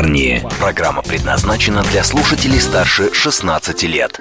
парни». Программа предназначена для слушателей старше 16 лет.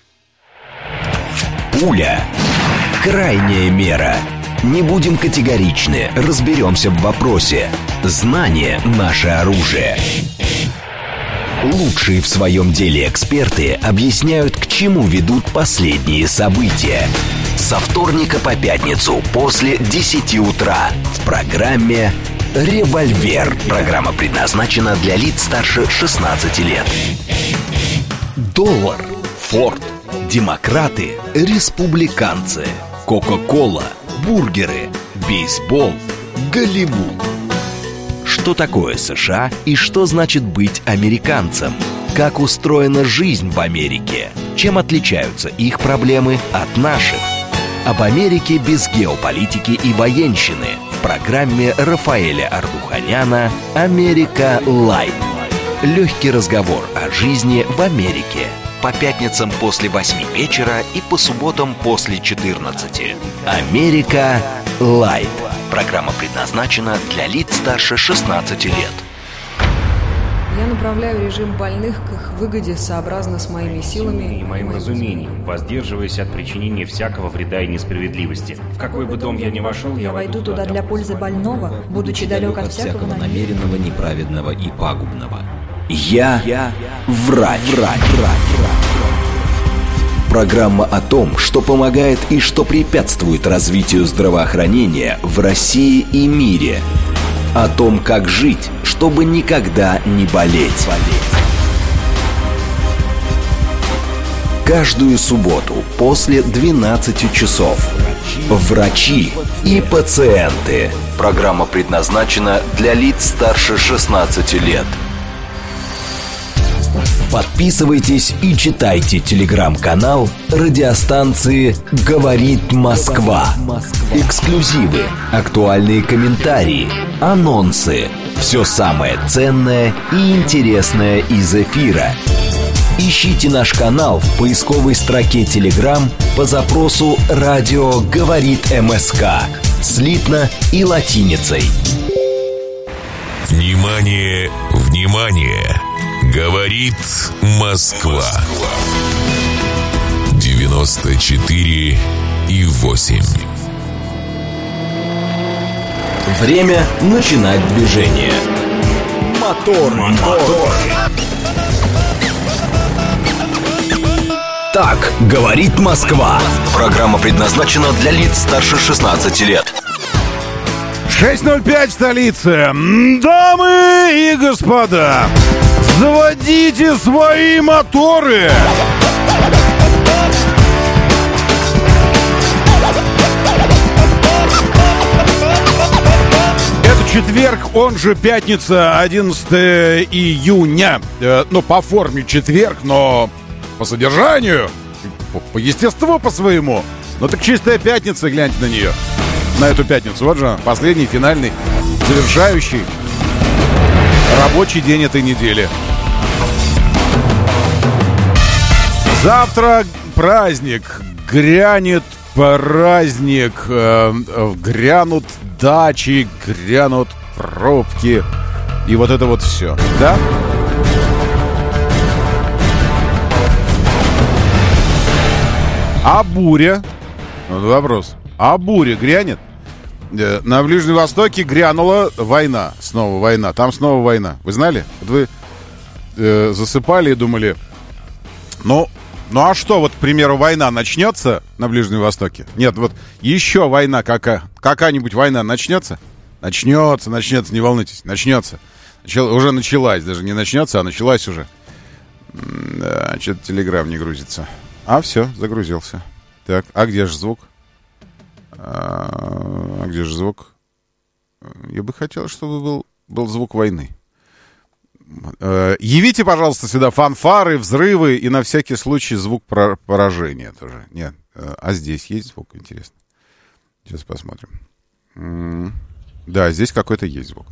Пуля. Крайняя мера. Не будем категоричны, разберемся в вопросе. Знание – наше оружие. Лучшие в своем деле эксперты объясняют, к чему ведут последние события. Со вторника по пятницу после 10 утра в программе «Револьвер». Программа предназначена для лиц старше 16 лет. Доллар, Форд, демократы, республиканцы, Кока-кола, бургеры, бейсбол, Голливуд. Что такое США и что значит быть американцем? Как устроена жизнь в Америке? Чем отличаются их проблемы от наших? Об Америке без геополитики и военщины в программе Рафаэля Ардуханяна «Америка Лайт». Легкий разговор о жизни в Америке. По пятницам после 8 вечера и по субботам после 14. «Америка Лайт». Программа предназначена для лиц старше 16 лет. Я направляю режим больных к их выгоде сообразно с моими силами и моим разумением, воздерживаясь от причинения всякого вреда и несправедливости. В какой бы дом я ни вошел, я войду туда для пользы больного, будучи далек от всякого намеренного, неправедного и пагубного. Я врач. Программа о том, что помогает и что препятствует развитию здравоохранения в России и мире. О том, как жить, чтобы никогда не болеть. Каждую субботу после 12 часов. Врачи и пациенты. Программа предназначена для лиц старше 16 лет. Подписывайтесь и читайте телеграм-канал радиостанции «Говорит Москва». Эксклюзивы, актуальные комментарии, анонсы. Все самое ценное и интересное из эфира. Ищите наш канал в поисковой строке Telegram по запросу «Радио говорит МСК» слитно и латиницей. Внимание, внимание! Говорит Москва. 94,8. Время начинать движение. Мотор. Так говорит Москва. Программа предназначена для лиц старше 16 лет. 6:05 в столице. Дамы и господа, заводите свои моторы. Это четверг, он же пятница, 11 июня. Ну, по форме четверг, но по содержанию, по естеству по своему. Ну так чистая пятница, гляньте на нее. На эту пятницу. Вот же последний, финальный, завершающий рабочий день этой недели. Завтра праздник. Грянет праздник. Грянут дачи, грянут пробки. И вот это вот все. Да? А буря? Вот вопрос. А буря грянет? На Ближнем Востоке грянула война. Снова война. Там снова война. Вы знали? Вот вы засыпали и думали, ну а что, вот, к примеру, война начнется на Ближнем Востоке? Нет, вот еще война какая-нибудь война начнется? Начнется, не волнуйтесь, начнется. Уже началась, даже не начнется, а началась уже. Да, что-то телеграм не грузится. А, все, загрузился. Так, а где же звук? А где же звук? Я бы хотел, чтобы был звук войны. Явите, пожалуйста, сюда фанфары, взрывы и на всякий случай звук поражения тоже. Нет, а здесь есть звук, интересно. Сейчас посмотрим. Да, здесь какой-то есть звук.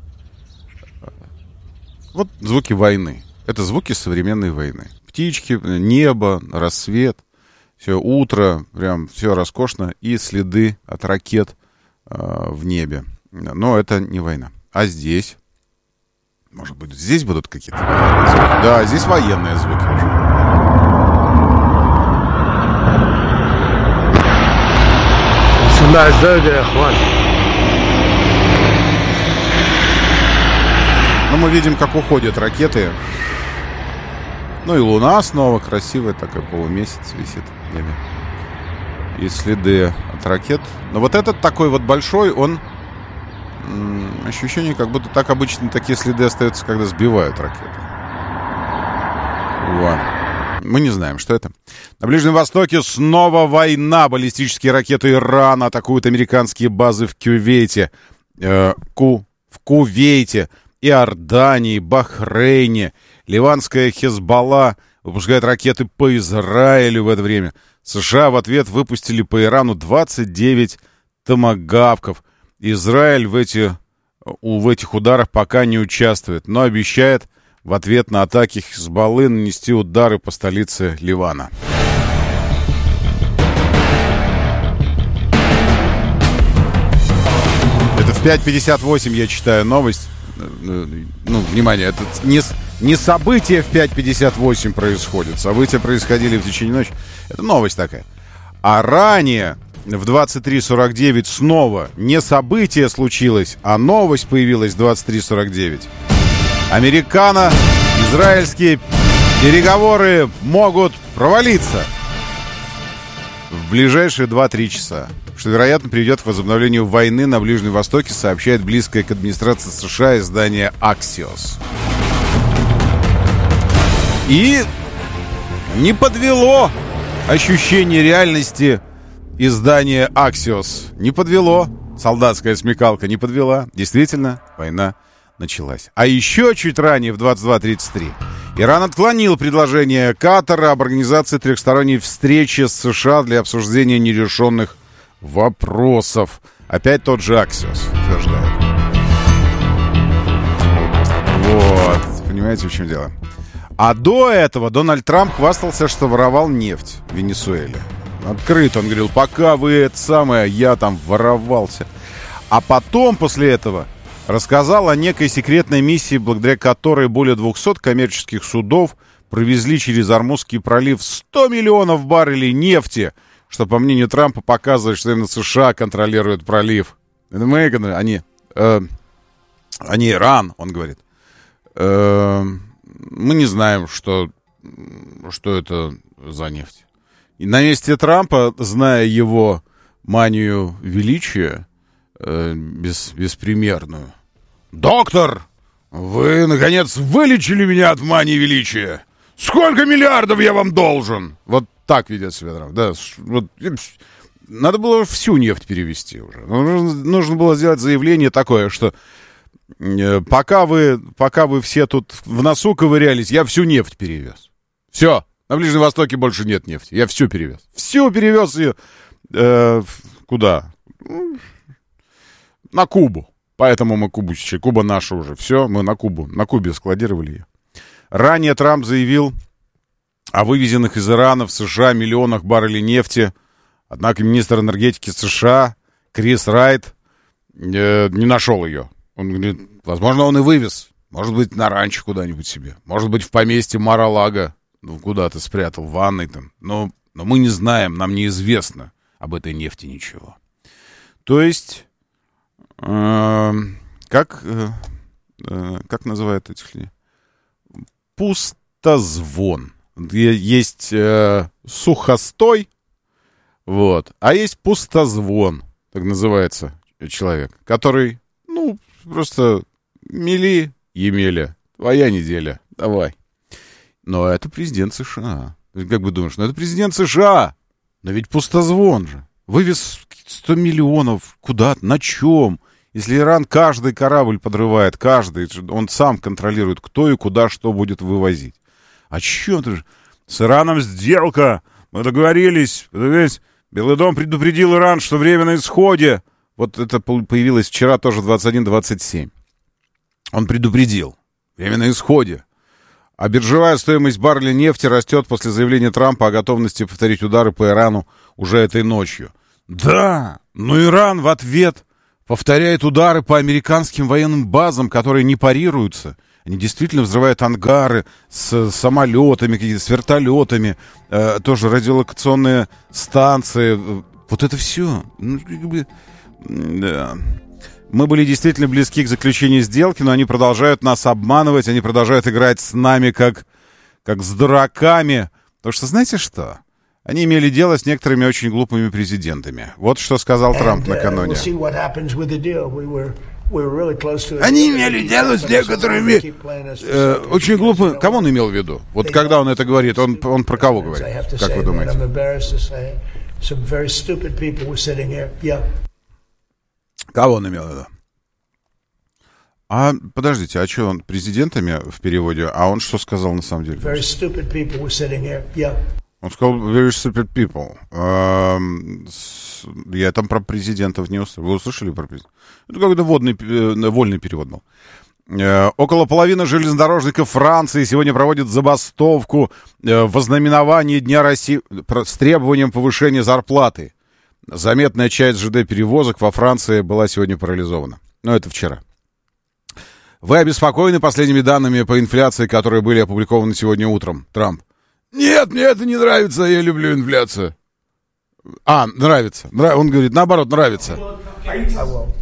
Вот звуки войны. Это звуки современной войны. Птички, небо, рассвет. Все, утро, прям все роскошно. И следы от ракет в небе. Но это не война. А здесь? Может быть, здесь будут какие-то звуки? Да, здесь военные звуки уже. Ну, мы видим, как уходят ракеты. Ну и Луна снова красивая, такая полумесяц висит в небе. И следы от ракет. Но вот этот такой вот большой, он... ощущение, как будто так обычно такие следы остаются, когда сбивают ракеты. Вот. Мы не знаем, что это. На Ближнем Востоке снова война. Баллистические ракеты Ирана атакуют американские базы в Кувейте. В Кувейте, Иордании, Бахрейне. Ливанская Хезболла выпускает ракеты по Израилю в это время. США в ответ выпустили по Ирану 29 томагавков. Израиль в этих ударах пока не участвует, но обещает в ответ на атаки Хезболлы нанести удары по столице Ливана. Это в 5:58 я читаю новость. Ну, внимание, это не события в 5:58 происходят. События происходили в течение ночи. Это новость такая. А ранее, в 23:49, снова не событие случилось, а новость появилась в 23:49. Американо-израильские переговоры могут провалиться в ближайшие 2-3 часа, что, вероятно, приведет к возобновлению войны на Ближнем Востоке, сообщает близкое к администрации США издание Axios. И не подвело ощущение реальности издание Axios. Не подвело. Солдатская смекалка не подвела. Действительно, война началась. А еще чуть ранее, в 22:33, Иран отклонил предложение Катара об организации трехсторонней встречи с США для обсуждения нерешенных вопросов. Опять тот же Axios утверждает. Вот. Понимаете, в чем дело? А до этого Дональд Трамп хвастался, что воровал нефть в Венесуэле. Открыто он говорил: пока вы это самое, я там воровался. А потом, после этого, рассказал о некой секретной миссии, благодаря которой более 200 коммерческих судов провезли через Ормузский пролив 100 миллионов баррелей нефти, что, по мнению Трампа, показывает, что именно США контролируют пролив. Это мы, они Иран, он говорит. Мы не знаем, что это за нефть. И на месте Трампа, зная его манию величия, беспримерную: «Доктор, вы, наконец, вылечили меня от мании величия! Сколько миллиардов я вам должен?» Вот так ведет себя Трамп. Да, вот, надо было всю нефть перевести уже. Нужно было сделать заявление такое, что пока вы все тут в носу ковырялись, я всю нефть перевез. Все, на Ближнем Востоке больше нет нефти. Я всю перевез. Всю перевез ее куда? На Кубу. Поэтому мы Кубу сейчас. Куба наша уже. Все, мы на Кубе складировали ее. Ранее Трамп заявил о вывезенных из Ирана в США миллионах баррелей нефти. Однако министр энергетики США Крис Райт не нашел ее. Он говорит, возможно, он и вывез. Может быть, на ранчо куда-нибудь себе. Может быть, в поместье Мар-а-Лаго. Ну, куда-то спрятал, в ванной там. Но мы не знаем, нам неизвестно об этой нефти ничего. То есть, как называют этих людей? Пустозвон. Есть сухостой, вот, а есть пустозвон, так называется человек, который, просто мели, Емеля, твоя неделя, давай. Но это президент США. Как бы думаешь, это президент США, но ведь пустозвон же. Вывез 100 миллионов куда-то, на чем? Если Иран каждый корабль подрывает, он сам контролирует, кто и куда что будет вывозить. А чё ты же? С Ираном сделка, мы договорились. Белый дом предупредил Иран, что время на исходе. Вот это появилось вчера тоже 21:27. Он предупредил. Время на исходе. А биржевая стоимость барреля нефти растет после заявления Трампа о готовности повторить удары по Ирану уже этой ночью. Да, но Иран в ответ повторяет удары по американским военным базам, которые не парируются. Они действительно взрывают ангары с самолетами, какие-то, с вертолетами, тоже радиолокационные станции. Вот это все. Да. Мы были действительно близки к заключению сделки, но они продолжают нас обманывать, они продолжают играть с нами как с дураками. Потому что, знаете что? Они имели дело с некоторыми очень глупыми президентами. Вот что сказал Трамп накануне. Они имели дело с некоторыми очень глупыми... Кого он имел в виду? Вот когда он это говорит, он про кого говорит? Как вы думаете? Кого он имел в виду? А, подождите, а что он президентами в переводе? А он что сказал на самом деле? Он сказал very stupid people. Я там про президентов не услышал. Вы услышали про президентов? Это какой-то вольный перевод был. Около половины железнодорожников Франции сегодня проводят забастовку в ознаменовании Дня России с требованием повышения зарплаты. Заметная часть ЖД-перевозок во Франции была сегодня парализована. Но это вчера. Вы обеспокоены последними данными по инфляции, которые были опубликованы сегодня утром, Трамп? Нет, мне это не нравится, я люблю инфляцию. Нравится. Он говорит, наоборот, нравится. Нет,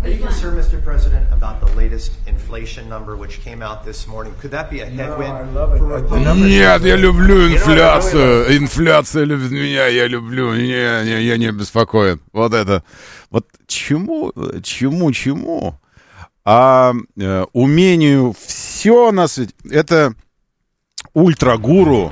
я люблю инфляцию. Инфляция любит меня, я люблю. Я не обеспокоен. Вот это. Вот чему? А умению все на свете. Это ультрагуру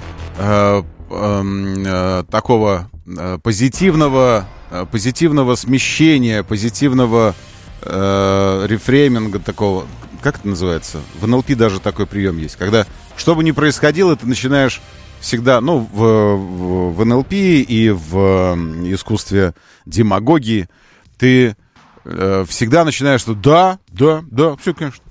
такого позитивного смещения, позитивного рефрейминга такого. Как это называется? В НЛП даже такой прием есть. Когда, что бы ни происходило, ты начинаешь всегда, в НЛП и в искусстве демагогии, ты всегда начинаешь, что да, все, конечно.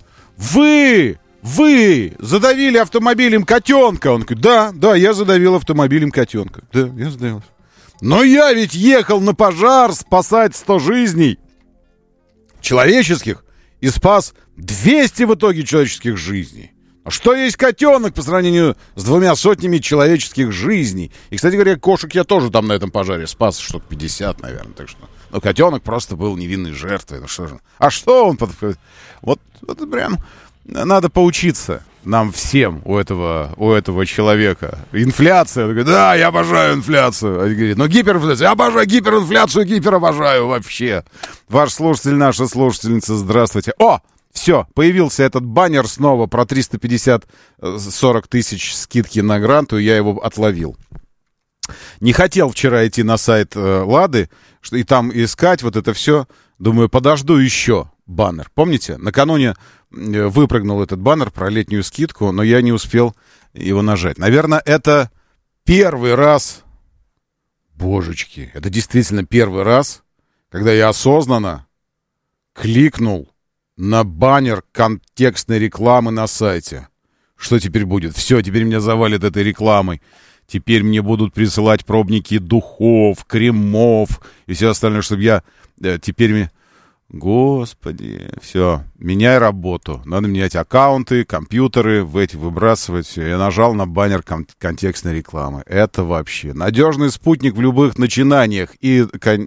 Вы задавили автомобилем котенка. Он говорит, да, я задавил автомобилем котенка. Да, я задавил. Но я ведь ехал на пожар спасать 100 жизней человеческих и спас 200 в итоге человеческих жизней. А что есть котенок по сравнению с 200 человеческих жизней? И, кстати говоря, кошек я тоже там на этом пожаре спас, штук 50, наверное. Так что, но котенок просто был невинной жертвой. Ну что же? А что он? Вот прям надо поучиться нам всем у этого человека. Инфляция. Он говорит, да, я обожаю инфляцию. Он говорит, гиперинфляция. Я обожаю гиперинфляцию, обожаю вообще. Ваш слушатель, наша слушательница, здравствуйте. Все, появился этот баннер снова про 350-40 тысяч скидки на гранту, я его отловил. Не хотел вчера идти на сайт Лады и там искать вот это все. Думаю, подожду еще баннер. Помните, накануне выпрыгнул этот баннер про летнюю скидку, но я не успел его нажать. Наверное, это первый раз, божечки, это действительно первый раз, когда я осознанно кликнул на баннер контекстной рекламы на сайте. Что теперь будет? Все, теперь меня завалят этой рекламой. Теперь мне будут присылать пробники духов, кремов и все остальное, чтобы я теперь... Господи, все, меняй работу. Надо менять аккаунты, компьютеры, выбрасывать все. Я нажал на баннер контекстной рекламы. Это вообще надежный спутник в любых начинаниях и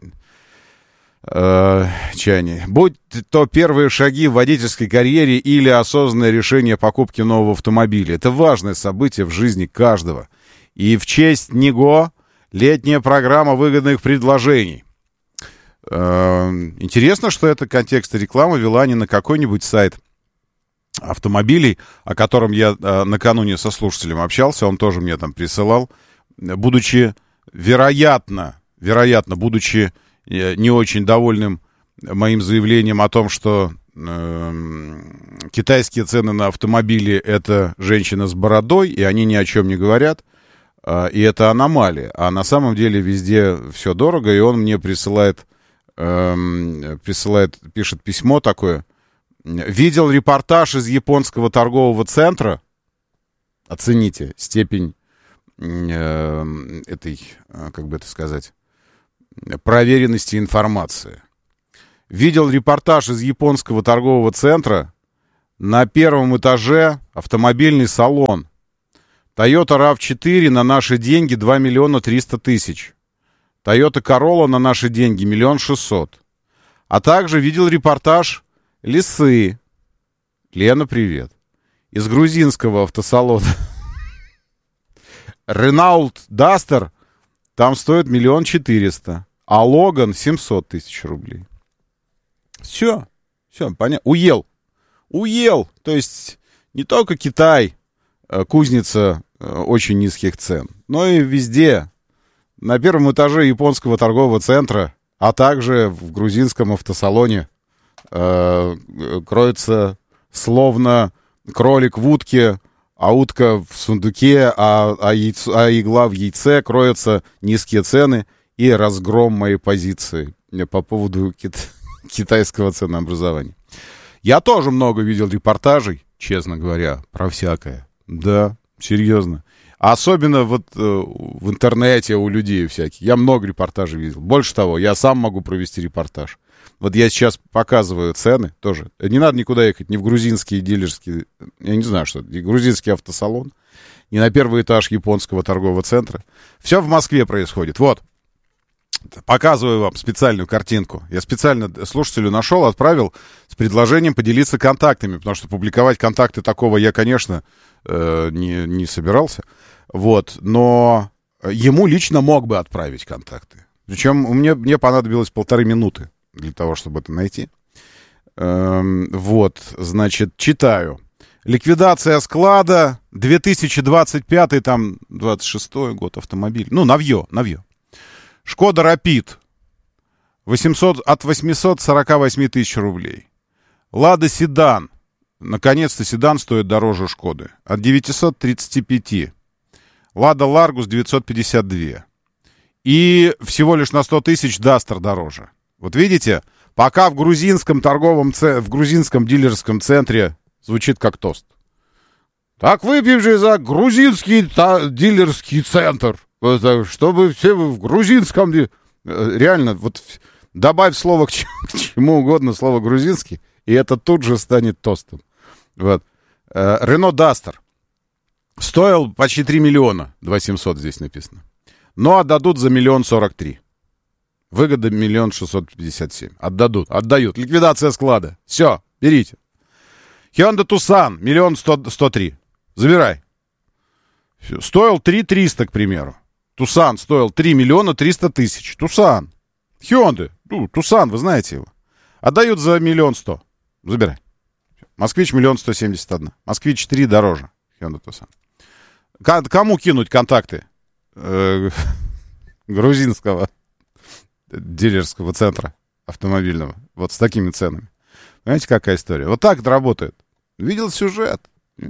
чаяний. Будь то первые шаги в водительской карьере или осознанное решение покупки нового автомобиля. Это важное событие в жизни каждого. И в честь него летняя программа выгодных предложений. Интересно, что эта контекстная реклама вела не на какой-нибудь сайт автомобилей, о котором я накануне со слушателем общался, он тоже мне там присылал, будучи, вероятно, будучи не очень довольным моим заявлением о том, что китайские цены на автомобили — это женщина с бородой, и они ни о чем не говорят, и это аномалия. А на самом деле везде все дорого, и он мне пишет письмо такое. Видел репортаж из японского торгового центра. Оцените степень этой, как бы это сказать, проверенности информации. Видел репортаж из японского торгового центра На первом этаже автомобильный салон. Toyota RAV4 на наши деньги 2 миллиона 300 тысяч. Toyota Corolla на наши деньги 1 600 000. А также видел репортаж Лисы. Лена, привет. Из грузинского автосалона. Renault Duster там стоит 1 400 000. А Логан 700 тысяч рублей. Все, понятно. Уел. То есть не только Китай, кузница очень низких цен, но и везде. На первом этаже японского торгового центра, а также в грузинском автосалоне кроется словно кролик в утке, а утка в сундуке, а игла в яйце, кроются низкие цены и разгром моей позиции по поводу китайского ценообразования. Я тоже много видел репортажей, честно говоря, про всякое. Да, серьезно. Особенно вот в интернете у людей всяких. Я много репортажей видел. Больше того, я сам могу провести репортаж. Вот я сейчас показываю цены тоже. Не надо никуда ехать, ни в грузинский дилерский, я не знаю, что это, ни грузинский автосалон, ни на первый этаж японского торгового центра. Все в Москве происходит. Вот. Показываю вам специальную картинку. Я специально слушателю нашел, отправил с предложением поделиться контактами, потому что публиковать контакты такого я, конечно, не собирался. Вот, но ему лично мог бы отправить контакты. Причем мне понадобилось 1,5 минуты для того, чтобы это найти. Вот, значит, читаю. Ликвидация склада, 2025, там, 26-й год автомобиль. Ну, новье. Шкода Рапид от 848 тысяч рублей. Лада Седан. Наконец-то седан стоит дороже Шкоды. От 935. Лада Ларгус 952. И всего лишь на 100 тысяч Дастер дороже. Вот видите, пока в грузинском дилерском центре звучит как тост. Так выпьем же за грузинский дилерский центр. Чтобы все в грузинском... Реально, вот добавь слово к чему угодно, слово грузинский, и это тут же станет тостом. Вот. Renault Duster стоил почти 3 миллиона, 2700 здесь написано. Но отдадут за 1 043 000. Выгода 1 657 000. Отдают. Ликвидация склада. Все, берите. Hyundai Tucson 1 103 000. Забирай. Все. Стоил 3 300, к примеру. Тусан стоил 3 300 000. Тусан. Hyundai. Тусан, вы знаете его. Отдают за 1 100 000. Забирай. Москвич 1 171 000. Москвич 3 дороже. Hyundai Tucson. Кому кинуть контакты грузинского дилерского центра автомобильного? Вот с такими ценами. Понимаете, какая история? Вот так это работает. Видел сюжет.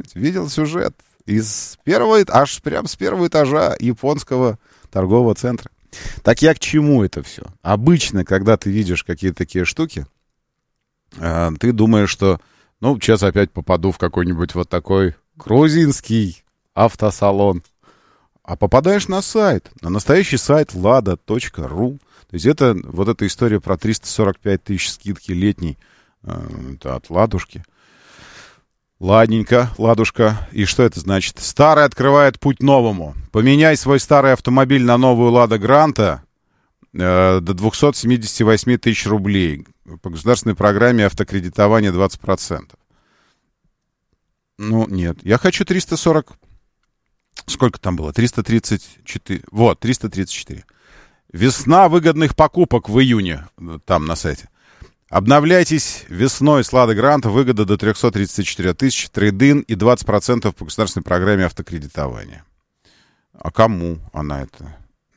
Прям с первого этажа японского торгового центра. Так я к чему это все? Обычно, когда ты видишь какие-то такие штуки, ты думаешь, что, сейчас опять попаду в какой-нибудь вот такой грузинский автосалон. А попадаешь на сайт, на настоящий сайт lada.ru. То есть это вот эта история про 345 тысяч скидки летней от Ладушки. Ладненько, Ладушка. И что это значит? Старый открывает путь новому. Поменяй свой старый автомобиль на новую Лада Гранта до 278 тысяч рублей. По государственной программе автокредитования 20%. Нет. Я хочу 340... Сколько там было? 334. Вот, 334. Весна выгодных покупок в июне. Там на сайте. Обновляйтесь весной с Лада Гранта. Выгода до 334 тысяч. Трейд-ин и 20% по государственной программе автокредитования. А кому она это?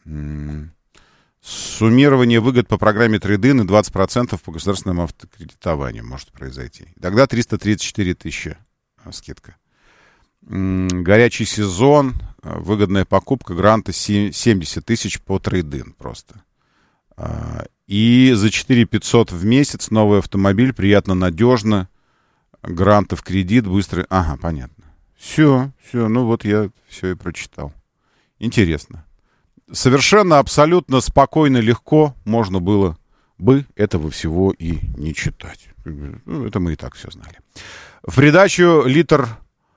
Суммирование выгод по программе трейд-ин и 20% по государственному автокредитованию может произойти. Тогда 334 тысячи скидка. Горячий сезон. Выгодная покупка Гранта 70 тысяч по трейд-ин просто. И за 4 500 в месяц новый автомобиль, приятно, надежно. Гранта в кредит, быстро. Ага, понятно. Все, вот я все и прочитал. Интересно. Совершенно, абсолютно спокойно, легко можно было бы этого всего и не читать. Ну, это мы и так все знали. В придачу литр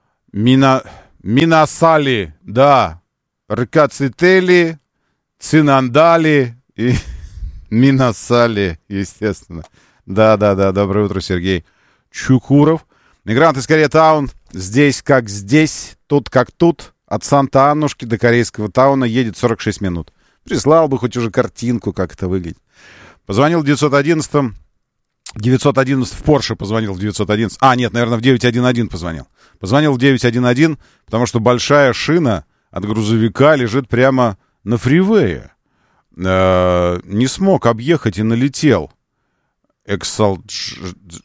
минасали, да, ркацители, цинандали и минасали, естественно. Да, доброе утро, Сергей Чукуров. Мигрант из Кореятаун, здесь как здесь, тут как тут. От Санта-Аннушки до Корейского Тауна едет 46 минут. Прислал бы хоть уже картинку, как это выглядит. Позвонил в 911 в Порше позвонил в 911. Нет, наверное, в 911 позвонил. Позвонил в 911, потому что большая шина от грузовика лежит прямо на фривее. Не смог объехать и налетел. Эксалджит.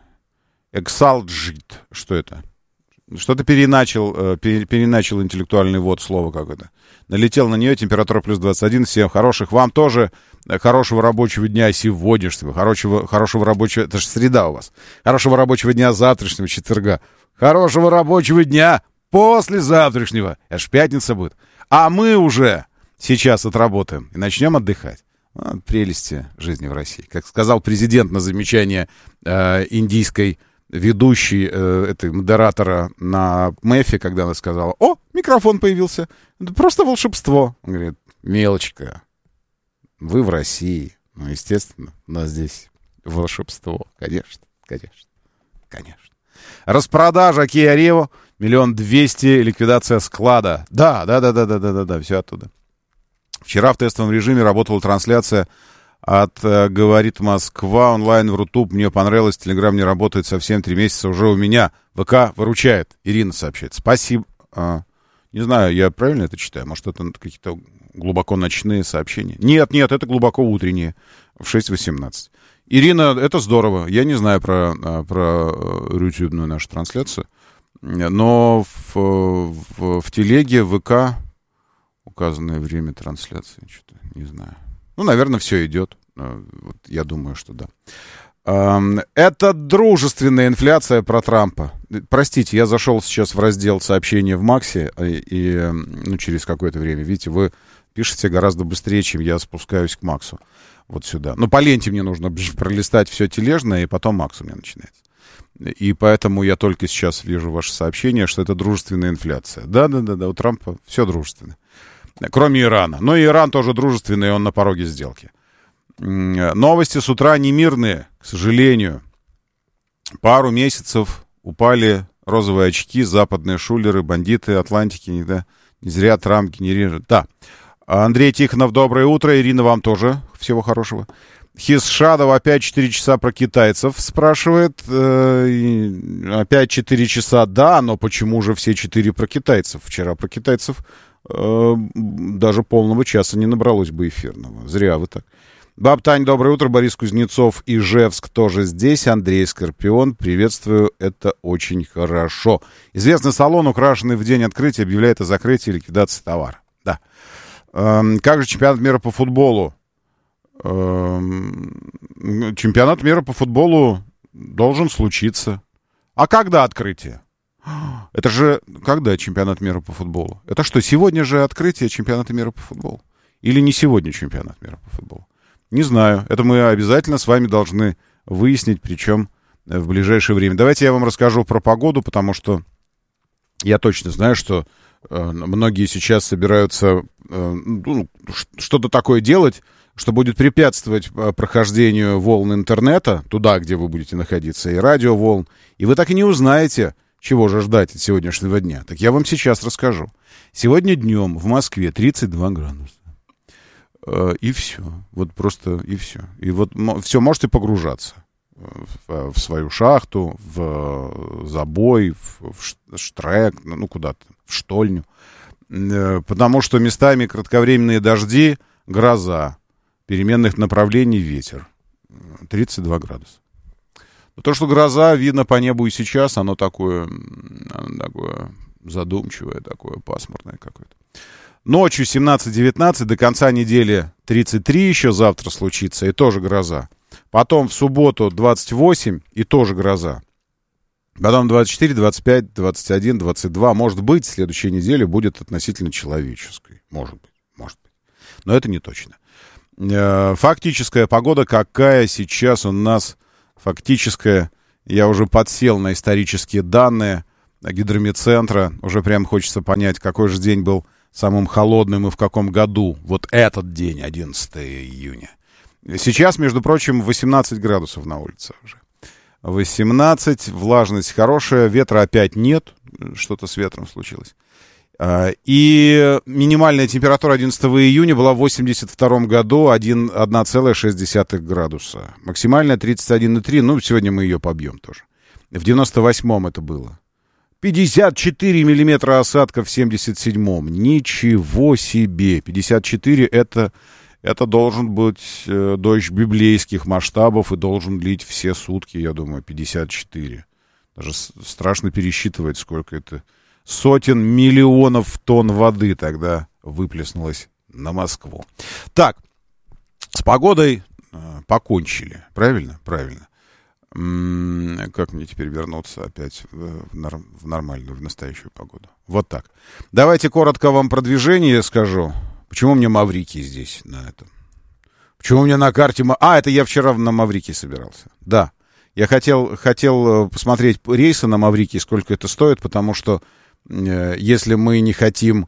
Что это? Что-то переначал интеллектуальный ввод слова какое-то. Налетел на нее, температура плюс 21. Всем хороших. Вам тоже хорошего рабочего дня сегодняшнего. Хорошего рабочего... Это же среда у вас. Хорошего рабочего дня завтрашнего, четверга. Хорошего рабочего дня послезавтрашнего. Это ж пятница будет. А мы уже сейчас отработаем и начнем отдыхать. Прелести жизни в России. Как сказал президент на замечание индийской ведущей, этой модератора на МЭФе, когда она сказала: «О, микрофон появился. Это просто волшебство». Он говорит: «Мелочка. Вы в России». Ну, естественно, у нас здесь волшебство. Конечно. Распродажа Kia Rio 1 200 000, ликвидация склада. Да, все оттуда. Вчера в тестовом режиме работала трансляция от «Говорит Москва» онлайн в Рутуб. Мне понравилось. Телеграм не работает совсем 3 месяца уже у меня. ВК выручает. Ирина сообщает. Спасибо. Не знаю, я правильно это читаю? Может, это какие-то глубоко ночные сообщения? Нет, это глубоко утренние. В 6:18. Ирина, это здорово. Я не знаю про рутубную нашу трансляцию. Но в телеге, в ВК указанное время трансляции. Что-то не знаю. Ну, наверное, все идет. Вот, я думаю, что да. Это дружественная инфляция про Трампа. Простите, я зашел сейчас в раздел сообщения в Максе, и через какое-то время, видите, вы пишете гораздо быстрее, чем я спускаюсь к Максу. Вот сюда. Но по ленте мне нужно пролистать все тележное, и потом Макс у меня начинается. И поэтому я только сейчас вижу ваше сообщение, что это дружественная инфляция. Да, у Трампа все дружественно. Кроме Ирана. Но и Иран тоже дружественный, и он на пороге сделки. Новости с утра не мирные, к сожалению. Пару месяцев упали розовые очки, западные шулеры, бандиты Атлантики. Да? Не зря Трамп генерирует. Да. Андрей Тихонов, доброе утро. Ирина, вам тоже всего хорошего. Хисшадов опять 4 часа про китайцев спрашивает. Опять 4 часа, да, но почему же все 4 про китайцев? Вчера про китайцев даже полного часа не набралось бы эфирного. Зря вы так. Баб Тань, доброе утро. Борис Кузнецов, Ижевск тоже здесь. Андрей Скорпион, приветствую, это очень хорошо. Известный салон, украшенный в день открытия, объявляет о закрытии и ликвидации товара. Да. Как же чемпионат мира по футболу? Чемпионат мира по футболу должен случиться. А когда открытие? Это же когда чемпионат мира по футболу? Это что, сегодня же открытие чемпионата мира по футболу? Или не сегодня чемпионат мира по футболу? Не знаю. Это мы обязательно с вами должны выяснить, причем в ближайшее время. Давайте я вам расскажу про погоду, потому что я точно знаю, что многие сейчас собираются что-то такое делать, что будет препятствовать прохождению волн интернета, туда, где вы будете находиться, и радиоволн, и вы так и не узнаете, чего же ждать от сегодняшнего дня. Так я вам сейчас расскажу. Сегодня днем в Москве 32 градуса. И все. Вот просто и все. И вот все, можете погружаться в свою шахту, в забой, в штрек, ну куда-то, в штольню. Потому что местами кратковременные дожди, гроза, переменных направлений ветер. 32 градуса. Но то, что гроза видно по небу и сейчас, оно такое задумчивое, такое пасмурное какое-то. Ночью 17-19, до конца недели 33 еще завтра случится, и тоже гроза. Потом в субботу 28, и тоже гроза. Потом 24, 25, 21, 22. Может быть, следующая неделя будет относительно человеческой. Может быть. Но это не точно. Фактическая погода какая сейчас у нас? Фактическая, я уже подсел на исторические данные гидрометцентра. Уже прям хочется понять, какой же день был самым холодным и в каком году. Вот этот день, 11 июня. Сейчас, между прочим, 18 градусов на улице уже. 18, влажность хорошая, ветра опять нет. Что-то с ветром случилось. И минимальная температура 11 июня была в 1982 году 1,6 градуса. Максимальная 31,3. Ну, сегодня мы ее побьем тоже. В 98-м это было. 54 миллиметра осадков в 77-м. Ничего себе. 54 это должен быть дождь библейских масштабов и должен лить все сутки, я думаю, 54. Даже страшно пересчитывать, сколько это. Сотен миллионов тонн воды тогда выплеснулось на Москву. Так, с погодой покончили. Правильно? Правильно. Как мне теперь вернуться опять в нормальную, в настоящую погоду? Вот так. Давайте коротко вам про движение скажу. Почему мне Маврикий здесь на этом? Почему у меня на карте... это я вчера на Маврикий собирался. Да. Я хотел посмотреть рейсы на Маврикий, сколько это стоит, потому что если мы не хотим...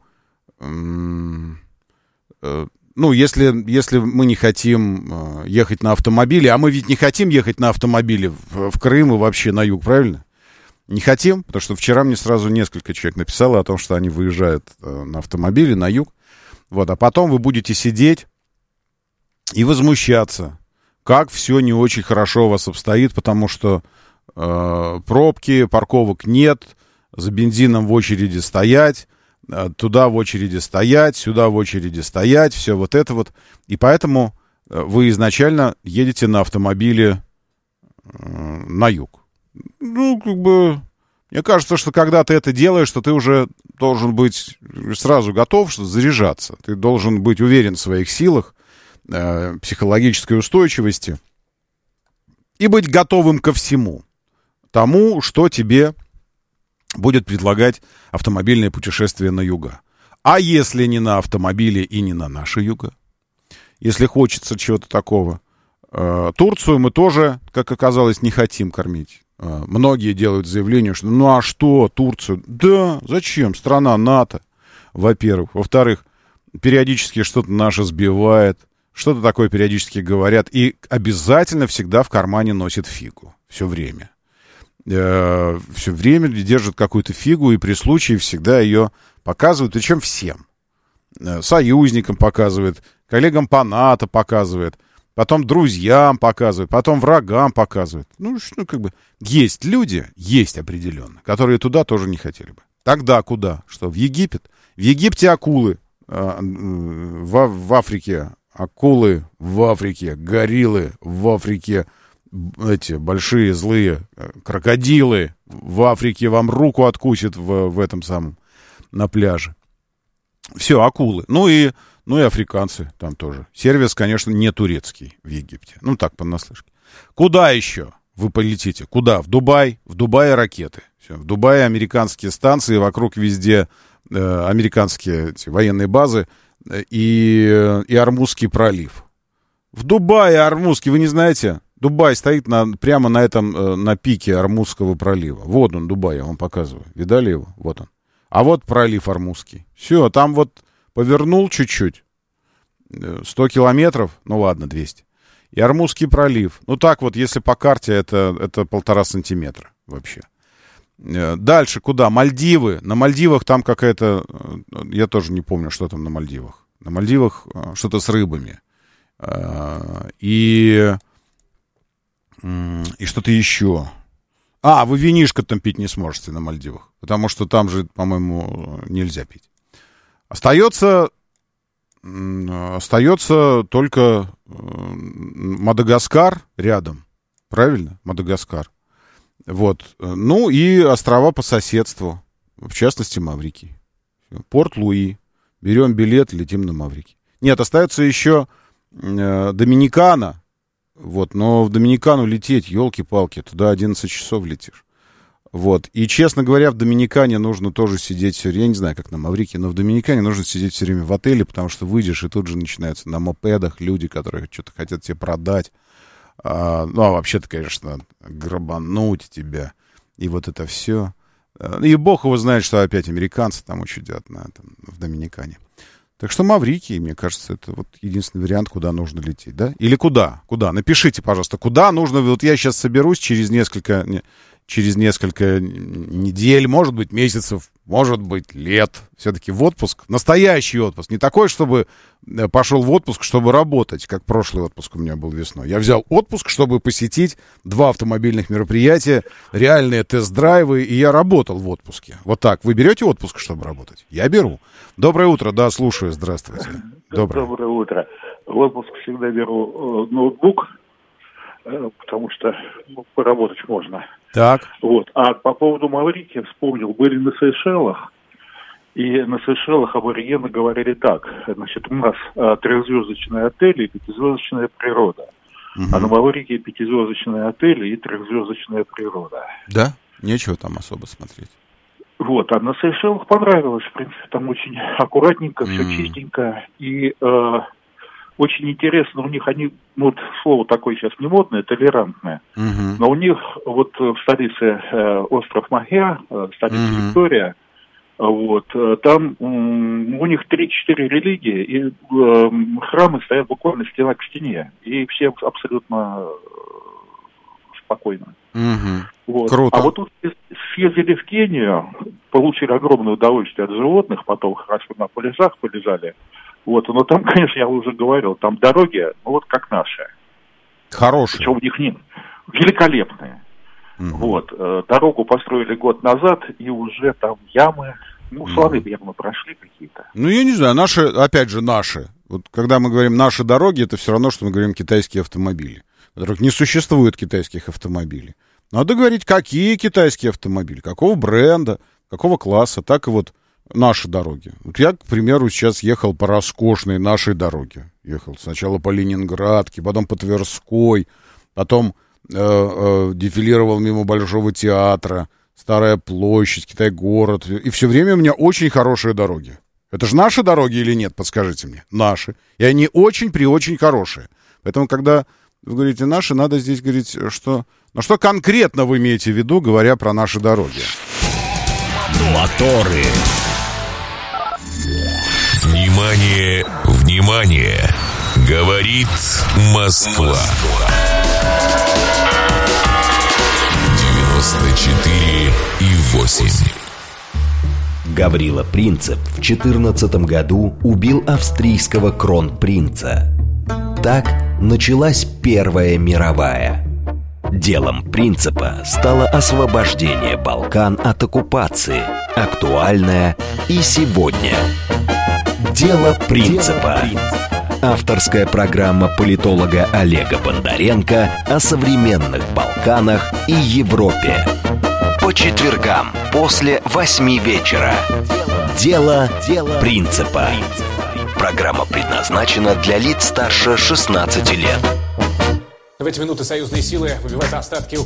если мы не хотим ехать на автомобиле, а мы ведь не хотим ехать на автомобиле в Крым и вообще на юг, правильно? Не хотим, потому что вчера мне сразу несколько человек написало о том, что они выезжают на автомобиле на юг. Вот, а потом вы будете сидеть и возмущаться, как все не очень хорошо у вас обстоит, потому что пробки, парковок нет, за бензином в очереди стоять, туда в очереди стоять, сюда в очереди стоять, все вот это вот. И поэтому вы изначально едете на автомобиле на юг. Ну, как бы, мне кажется, что когда ты это делаешь, что ты уже должен быть сразу готов, что заряжаться. Ты должен быть уверен в своих силах, психологической устойчивости и быть готовым ко всему тому, что тебе будет предлагать автомобильное путешествие на юга. А если не на автомобиле и не на наши юга? Если хочется чего-то такого. Турцию мы тоже, как оказалось, не хотим кормить. Многие делают заявление, что ну а что Турцию? Да, зачем? Страна НАТО, во-первых. Во-вторых, периодически что-то наше сбивает, что-то такое периодически говорят. И обязательно всегда в кармане носит фигу. Все время. Все время держит какую-то фигу и при случае всегда ее показывают, причем всем. Союзникам показывает, коллегам по НАТО показывает, потом друзьям показывает, потом врагам показывает. Ну, как бы, есть люди, есть определенно, которые туда тоже не хотели бы. Тогда куда? Что, в Египет? В Египте акулы, в Африке акулы, в Африке гориллы, в Африке эти большие злые крокодилы, в Африке вам руку откусят в этом самом, на пляже. Все, акулы. Ну и африканцы там тоже. Сервис, конечно, не турецкий в Египте. Ну, так, понаслышке. Куда еще вы полетите? Куда? В Дубай? В Дубае ракеты. Все. В Дубае американские станции, вокруг везде американские эти военные базы и Ормузский пролив. В Дубае Ормузский, вы не знаете? Дубай стоит прямо на этом, на пике Ормузского пролива. Вот он, Дубай, я вам показываю. Видали его? Вот он. А вот пролив Ормузский. Все, там вот повернул чуть-чуть. 100 километров, ну ладно, 200. И Ормузский пролив. Ну так вот, если по карте, это 1,5 сантиметра вообще. Дальше куда? Мальдивы. На Мальдивах там какая-то... Я тоже не помню, что там на Мальдивах. На Мальдивах что-то с рыбами. И что-то еще. Вы винишко там пить не сможете на Мальдивах. Потому что там же, по-моему, нельзя пить. Остается только Мадагаскар рядом. Правильно? Мадагаскар. Вот. Ну и острова по соседству. В частности, Маврикий. Порт-Луи. Берем билет, летим на Маврикий. Нет, остается еще Доминикана. Вот, но в Доминикану лететь, елки-палки, туда 11 часов летишь. Вот. И, честно говоря, в Доминикане нужно тоже сидеть все время, я не знаю, как на Маврикии, но в Доминикане нужно сидеть все время в отеле, потому что выйдешь, и тут же начинаются на мопедах люди, которые что-то хотят тебе продать. А вообще-то, конечно, грабануть тебя. И вот это все. И бог его знает, что опять американцы там учудят в Доминикане. Так что Маврикий, мне кажется, это вот единственный вариант, куда нужно лететь, да? Или куда? Куда? Напишите, пожалуйста, куда нужно. Вот я сейчас соберусь через несколько недель, может быть, месяцев, может быть, лет, все-таки в отпуск. Настоящий отпуск. Не такой, чтобы пошел в отпуск, чтобы работать, как прошлый отпуск у меня был весной. Я взял отпуск, чтобы посетить 2 автомобильных мероприятия, реальные тест-драйвы, и я работал в отпуске. Вот так. Вы берете отпуск, чтобы работать? Я беру. Доброе утро. Да, слушаю. Здравствуйте. Доброе утро. В отпуск всегда беру ноутбук, потому что поработать можно. Так. Вот. А по поводу Маврикия вспомнил, были на Сейшелах, и на Сейшелах аборигены говорили так: значит, у нас 3-звездочные отели и 5-звездочная природа. А на Маврикии 5-звездочные отели и 3-звездочная природа. Да? Нечего там особо смотреть. Вот, а на Сейшелах понравилось, в принципе, там очень аккуратненько, все чистенько, и очень интересно, у них они, вот слово такое сейчас не модное, толерантное, но у них вот в столице остров Махе, столица Виктория, вот, там у них 3-4 религии, и храмы стоят буквально стена к стене, и все абсолютно спокойно. Вот. Круто. А вот тут съездили в Кению, получили огромное удовольствие от животных, потом хорошо на пляжах полежали. Вот, но там, конечно, я уже говорил, там дороги, вот как наши. Хорошие. Причем у них нет. Великолепные. Вот, дорогу построили год назад, и уже там ямы, слоны ямы прошли какие-то. Я не знаю, наши, опять же, наши. Вот когда мы говорим наши дороги, это все равно, что мы говорим китайские автомобили. Во-первых, не существует китайских автомобилей. Надо говорить, какие китайские автомобили, какого бренда, какого класса, так и вот наши дороги. Вот я, к примеру, сейчас ехал по роскошной нашей дороге. Ехал сначала по Ленинградке, потом по Тверской, потом дефилировал мимо Большого театра, Старая площадь, Китай-город. И все время у меня очень хорошие дороги. Это же наши дороги или нет, подскажите мне? Наши. И они очень-преочень хорошие. Поэтому, когда вы говорите наши, надо здесь говорить, что... Но что конкретно вы имеете в виду, говоря про наши дороги? Моторы. Внимание, внимание! Говорит Москва. 94,8. Гаврила Принцип в 2014 году убил австрийского кронпринца. Так началась Первая мировая. Делом Принципа стало освобождение Балкан от оккупации, актуальное и сегодня. Дело Принципа. Авторская программа политолога Олега Бондаренко о современных Балканах и Европе. По четвергам после 8 вечера. Дело Принципа. Программа предназначена для лиц старше 16 лет. В эти минуты союзные силы выбивают остатки